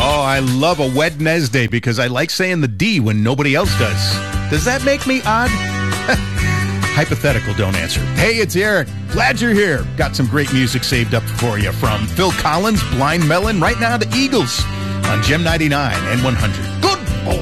Oh, I love a Wednesday because I like saying the D when nobody else does. Does that make me odd? Hypothetical, don't answer. Hey, it's Eric. Glad you're here. Got some great music saved up for you from Phil Collins, Blind Melon, right now the Eagles on Gem 99 and 100.